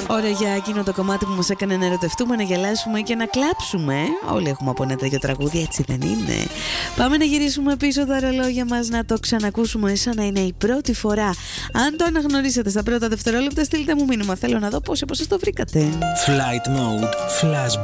Ώρα για εκείνο το κομμάτι που μας έκανε να ερωτευτούμε, να γελάσουμε και να κλάψουμε. Όλοι έχουμε από ένα τέτοιο τραγούδι, έτσι δεν είναι? Πάμε να γυρίσουμε πίσω τα ρολόγια μας, να το ξανακούσουμε σαν να είναι η πρώτη φορά. Αν το αναγνωρίσατε στα πρώτα δευτερόλεπτα, στείλτε μου μήνυμα. Θέλω να δω πώς το βρήκατε. Flight Mode Flashback.